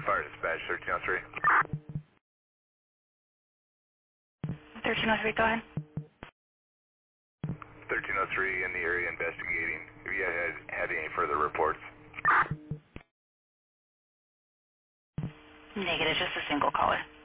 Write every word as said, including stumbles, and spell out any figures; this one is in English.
Fire Dispatch, thirteen oh three. thirteen oh three, go ahead. thirteen oh three in the area investigating. Have you had, had any further reports? Negative, just a single caller.